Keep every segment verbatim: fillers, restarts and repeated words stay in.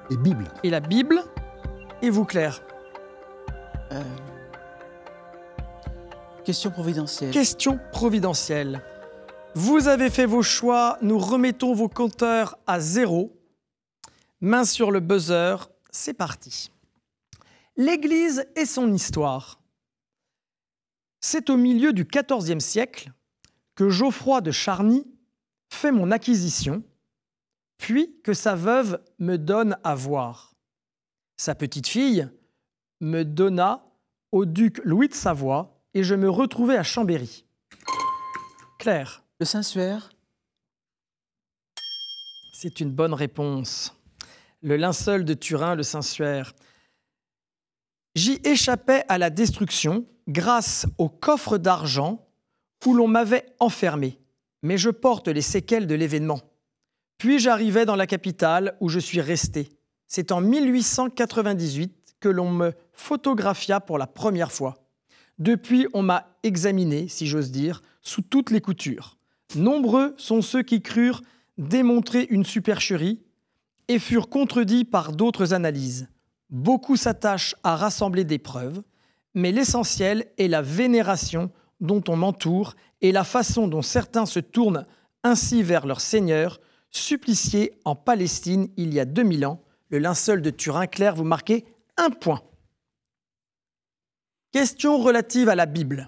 Et Bible. Et la Bible. Et vous, Claire? Euh... Question providentielle. Question providentielle. Vous avez fait vos choix, nous remettons vos compteurs à zéro. Main sur le buzzer, c'est parti. L'Église et son histoire. C'est au milieu du quatorzième siècle que Geoffroy de Charny fait mon acquisition, puis que sa veuve me donne à voir. Sa petite-fille me donna au duc Louis de Savoie et je me retrouvai à Chambéry. Claire. Le Saint-Suaire. C'est une bonne réponse. Le linceul de Turin, le Saint-Suaire. J'y échappais à la destruction grâce au coffre d'argent où l'on m'avait enfermé, mais je porte les séquelles de l'événement. Puis j'arrivai dans la capitale où je suis resté. C'est en mille huit cent quatre-vingt-dix-huit que l'on me photographia pour la première fois. Depuis, on m'a examiné, si j'ose dire, sous toutes les coutures. Nombreux sont ceux qui crurent démontrer une supercherie et furent contredits par d'autres analyses. Beaucoup s'attachent à rassembler des preuves, mais l'essentiel est la vénération dont on m'entoure et la façon dont certains se tournent ainsi vers leur Seigneur, supplicié en Palestine il y a deux mille ans. Le linceul de Turin. Claire, vous marquez un point. Question relative à la Bible.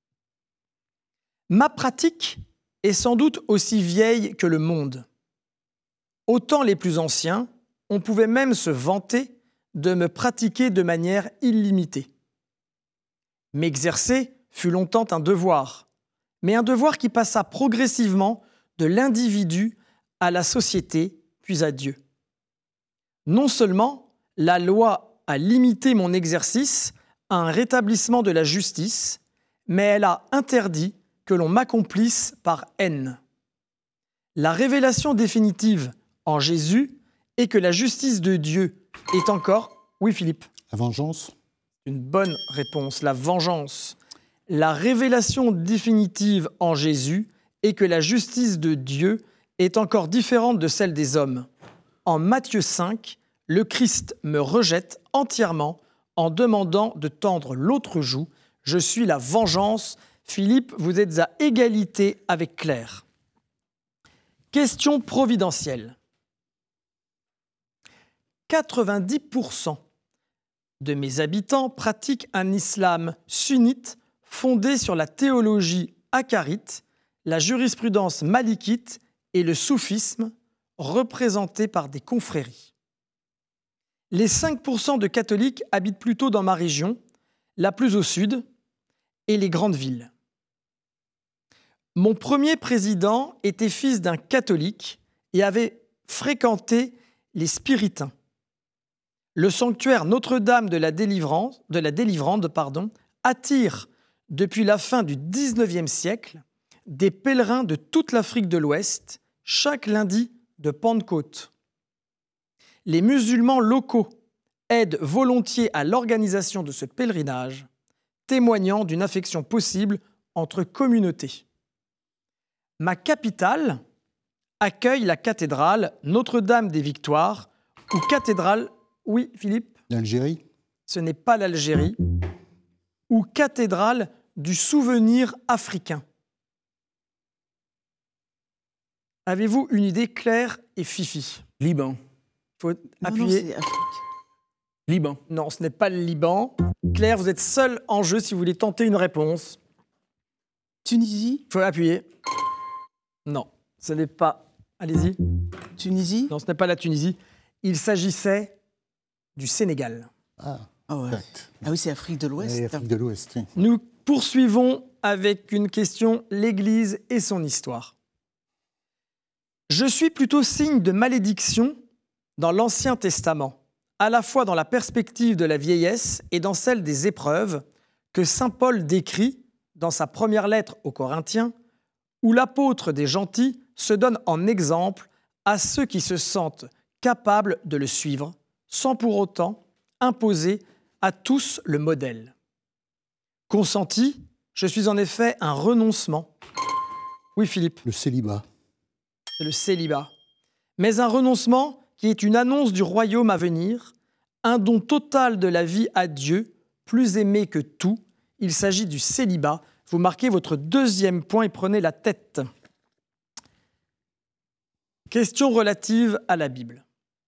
Ma pratique est sans doute aussi vieille que le monde. Au temps les plus anciens, on pouvait même se vanter de me pratiquer de manière illimitée. M'exercer fut longtemps un devoir, mais un devoir qui passa progressivement de l'individu à la société, puis à Dieu. Non seulement la loi a limité mon exercice à un rétablissement de la justice, mais elle a interdit que l'on m'accomplisse par haine. La révélation définitive en Jésus est que la justice de Dieu est encore... Oui, Philippe. La vengeance. Une bonne réponse, la vengeance. La révélation définitive en Jésus est que la justice de Dieu est encore différente de celle des hommes. En Matthieu cinq, le Christ me rejette entièrement en demandant de tendre l'autre joue. Je suis la vengeance. Philippe, vous êtes à égalité avec Claire. Question providentielle. quatre-vingt-dix pour cent de mes habitants pratiquent un islam sunnite fondé sur la théologie acharite, la jurisprudence malikite et le soufisme, représentés par des confréries. Les cinq pour cent de catholiques habitent plutôt dans ma région, la plus au sud, et les grandes villes. Mon premier président était fils d'un catholique et avait fréquenté les spiritains. Le sanctuaire Notre-Dame de la Délivrance, de la Délivrande pardon, attire depuis la fin du dix-neuvième siècle des pèlerins de toute l'Afrique de l'Ouest chaque lundi de Pentecôte. Les musulmans locaux aident volontiers à l'organisation de ce pèlerinage, témoignant d'une affection possible entre communautés. Ma capitale accueille la cathédrale Notre-Dame des Victoires ou cathédrale... Oui, Philippe? L'Algérie? Ce n'est pas l'Algérie. Ou cathédrale du souvenir africain. Avez-vous une idée claire et Fifi? Liban. Il faut Non, appuyer. non, c'est Afrique. Liban. Non, ce n'est pas le Liban. Claire, vous êtes seule en jeu si vous voulez tenter une réponse. Tunisie? Il faut appuyer. Non, ce n'est pas... Allez-y. Tunisie? Non, ce n'est pas la Tunisie. Il s'agissait du Sénégal. Ah, Ah ouais. exact. Ah oui, c'est Afrique de l'Ouest. Et Afrique de l'Ouest, oui. Nous poursuivons avec une question, l'Église et son histoire. Je suis plutôt signe de malédiction dans l'Ancien Testament, à la fois dans la perspective de la vieillesse et dans celle des épreuves que saint Paul décrit dans sa première lettre aux Corinthiens, où l'apôtre des gentils se donne en exemple à ceux qui se sentent capables de le suivre, sans pour autant imposer à tous le modèle. Consenti, je suis en effet un renoncement. Oui, Philippe, Le célibat. c'est le célibat. Mais un renoncement qui est une annonce du royaume à venir, un don total de la vie à Dieu, plus aimé que tout. Il s'agit du célibat. Vous marquez votre deuxième point et prenez la tête. Question relative à la Bible.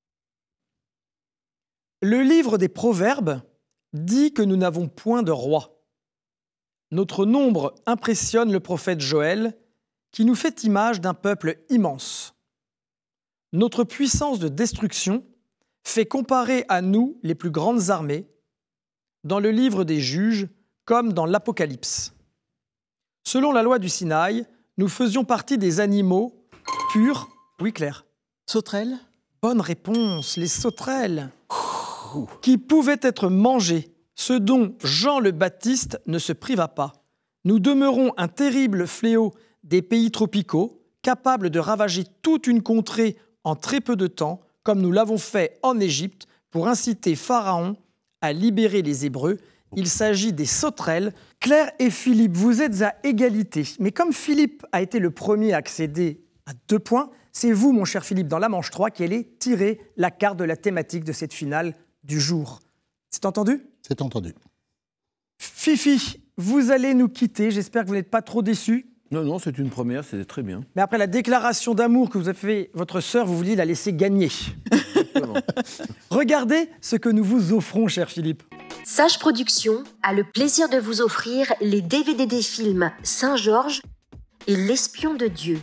Le livre des Proverbes dit que nous n'avons point de roi. Notre nombre impressionne le prophète Joël, qui nous fait image d'un peuple immense. Notre puissance de destruction fait comparer à nous les plus grandes armées, dans le livre des Juges comme dans l'Apocalypse. Selon la loi du Sinaï, nous faisions partie des animaux purs. Oui, Claire. Sauterelle. Bonne réponse, les sauterelles, qui pouvaient être mangées, ce dont Jean le Baptiste ne se priva pas. Nous demeurons un terrible fléau des pays tropicaux, capable de ravager toute une contrée en très peu de temps, comme nous l'avons fait en Égypte, pour inciter Pharaon à libérer les Hébreux. Il s'agit des sauterelles. Claire et Philippe, vous êtes à égalité. Mais comme Philippe a été le premier à accéder à deux points, c'est vous, mon cher Philippe, dans la manche trois, qui allez tirer la carte de la thématique de cette finale du jour. C'est entendu ? C'est entendu. Fifi, vous allez nous quitter. J'espère que vous n'êtes pas trop déçus. Non, non, c'est une première, c'est très bien. Mais après la déclaration d'amour que vous avez fait votre sœur, vous vouliez la laisser gagner. Regardez ce que nous vous offrons, cher Philippe. Sage Productions a le plaisir de vous offrir les D V D des films Saint-Georges et L'Espion de Dieu.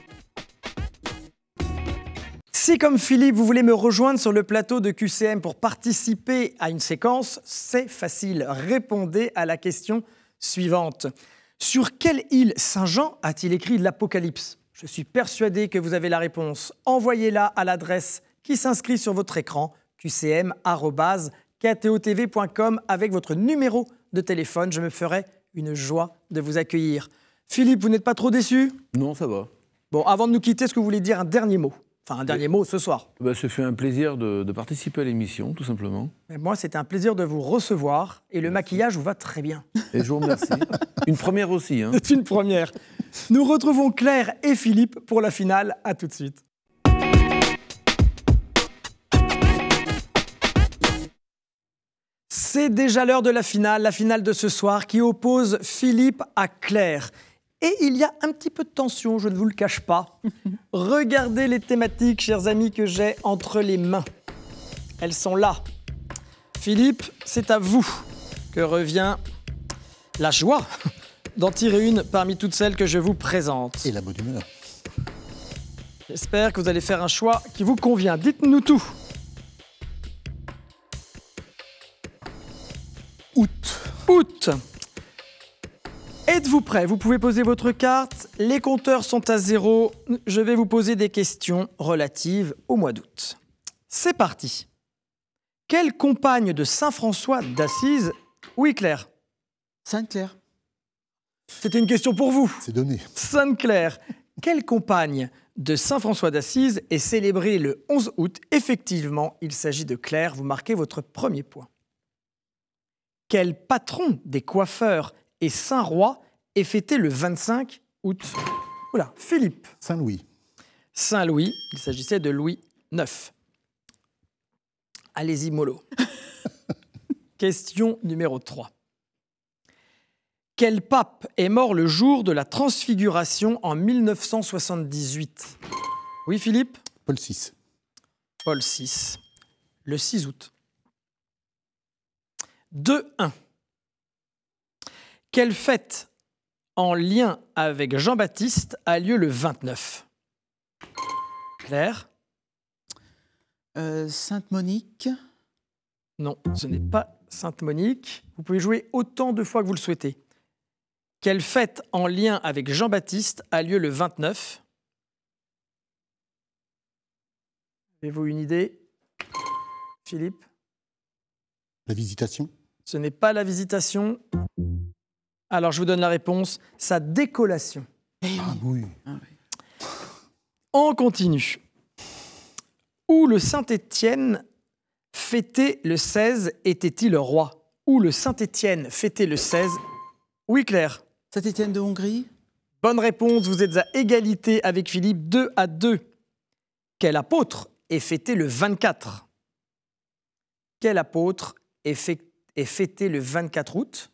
Si, comme Philippe, vous voulez me rejoindre sur le plateau de Q C M pour participer à une séquence, c'est facile. Répondez à la question suivante. Sur quelle île Saint-Jean a-t-il écrit l'Apocalypse ? Je suis persuadé que vous avez la réponse. Envoyez-la à l'adresse qui s'inscrit sur votre écran, q c m arobase k t o t v point com, avec votre numéro de téléphone. Je me ferai une joie de vous accueillir. Philippe, vous n'êtes pas trop déçu ? Non, ça va. Bon, avant de nous quitter, est-ce que vous voulez dire un dernier mot ? Enfin, un dernier mot ce soir. Bah, ça fait un plaisir de, de participer à l'émission, tout simplement. Mais moi, c'était un plaisir de vous recevoir et le maquillage vous va très bien. Et je vous remercie. Une première aussi. Hein. C'est une première. Nous retrouvons Claire et Philippe pour la finale. À tout de suite. C'est déjà l'heure de la finale, la finale de ce soir qui oppose Philippe à Claire. Et il y a un petit peu de tension, je ne vous le cache pas. Regardez les thématiques, chers amis, que j'ai entre les mains. Elles sont là. Philippe, c'est à vous que revient la joie d'en tirer une parmi toutes celles que je vous présente. Et la bonne humeur. J'espère que vous allez faire un choix qui vous convient. Dites-nous tout. Août. Août. Êtes-vous prêts ? Vous pouvez poser votre carte. Les compteurs sont à zéro. Je vais vous poser des questions relatives au mois d'août. C'est parti. Quelle compagne de saint François d'Assise... Oui, Claire. Sainte-Claire. C'était une question pour vous. C'est donné. Sainte-Claire. Quelle compagne de saint François d'Assise est célébrée le onze août ? Effectivement, il s'agit de Claire. Vous marquez votre premier point. Quel patron des coiffeurs et Saint-Roi est fêté le vingt-cinq août. Oula, Philippe. Saint-Louis. Saint-Louis, il s'agissait de Louis neuf. Allez-y, mollo. Question numéro trois. Quel pape est mort le jour de la Transfiguration en mille neuf cent soixante-dix-huit ? Oui, Philippe ? Paul six. Paul six, le six août. deux un. Quelle fête en lien avec Jean-Baptiste a lieu le vingt-neuf ? Claire ? Euh, Sainte-Monique. Non, ce n'est pas Sainte-Monique. Vous pouvez jouer autant de fois que vous le souhaitez. Quelle fête en lien avec Jean-Baptiste a lieu le vingt-neuf ? Avez-vous une idée ? Philippe ? La Visitation. Ce n'est pas la Visitation. Alors, je vous donne la réponse. Sa décollation. Ah oui. Ah oui. On continue. Où le Saint-Étienne fêtait le seize était-il roi ? Où le Saint-Étienne fêtait le seize ? Oui, Claire. Saint-Étienne de Hongrie. Bonne réponse, vous êtes à égalité avec Philippe, deux à deux. Quel apôtre est fêté le vingt-quatre? Quel apôtre est, fê- est fêté le vingt-quatre août?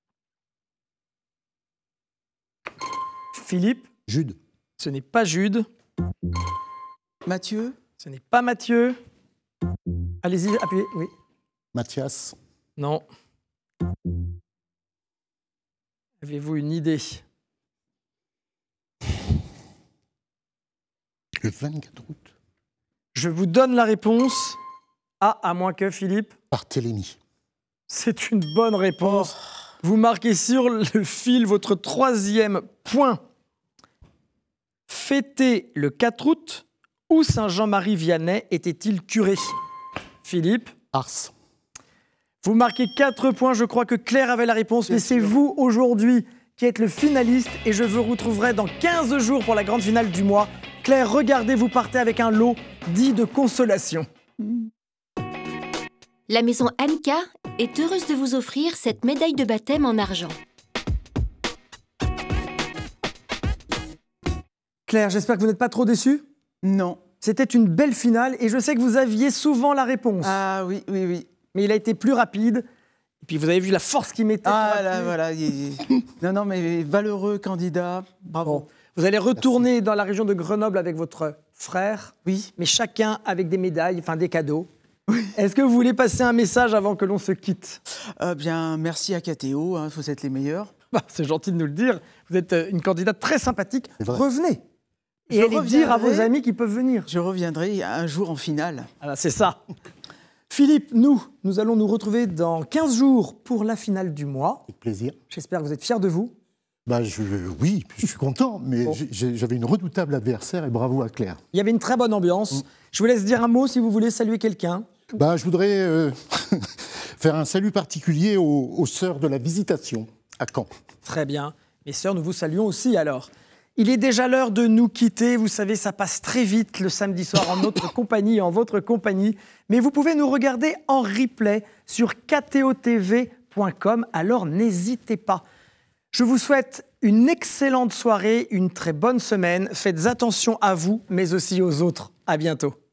Philippe? Jude. Ce n'est pas Jude. Mathieu. Ce n'est pas Matthieu. Allez-y, appuyez. Oui. Mathias. Non. Avez-vous une idée? Le vingt-quatre août. Je vous donne la réponse. Ah, à moins que Philippe. Barthélemy. C'est une bonne réponse. Vous marquez sur le fil votre troisième point. Fêté le quatre août, où Saint Jean-Marie Vianney était-il curé? Philippe? Ars. Vous marquez quatre points. Je crois que Claire avait la réponse, mais c'est vous aujourd'hui qui êtes le finaliste et je vous retrouverai dans quinze jours pour la grande finale du mois. Claire, regardez, vous partez avec un lot dit de consolation. La maison Anka est heureuse de vous offrir cette médaille de baptême en argent. Claire, j'espère que vous n'êtes pas trop déçue. Non. C'était une belle finale et je sais que vous aviez souvent la réponse. Ah oui, oui, oui. Mais il a été plus rapide. Et puis vous avez vu la force qu'il mettait. Ah pour là, appuyer. voilà. il- il- Non, non, mais valeureux candidat. Bravo. Bon. Vous allez retourner dans la région de Grenoble avec votre frère, Oui. mais chacun avec des médailles, enfin des cadeaux. Est-ce que vous voulez passer un message avant que l'on se quitte? Euh, bien, merci à K T O. Il faut être les meilleurs. Bah, c'est gentil de nous le dire. Vous êtes euh, une candidate très sympathique. C'est vrai. Revenez. Et Je allez dire à vos reviendrai. amis qui peuvent venir. Je reviendrai un jour en finale. Voilà, c'est ça. Philippe, nous, nous allons nous retrouver dans quinze jours pour la finale du mois. Avec plaisir. J'espère que vous êtes fiers de vous. Bah, je, oui, je suis content, mais Bon. j'ai- j'avais une redoutable adversaire et bravo à Claire. Il y avait une très bonne ambiance. Je vous laisse dire un mot si vous voulez saluer quelqu'un. Bah, je voudrais euh, faire un salut particulier aux, aux sœurs de la Visitation à Caen. Très bien. Mes sœurs, nous vous saluons aussi alors. Il est déjà l'heure de nous quitter. Vous savez, ça passe très vite le samedi soir en notre compagnie et en votre compagnie. Mais vous pouvez nous regarder en replay sur k t o t v point com. Alors n'hésitez pas. Je vous souhaite une excellente soirée, une très bonne semaine. Faites attention à vous, mais aussi aux autres. À bientôt.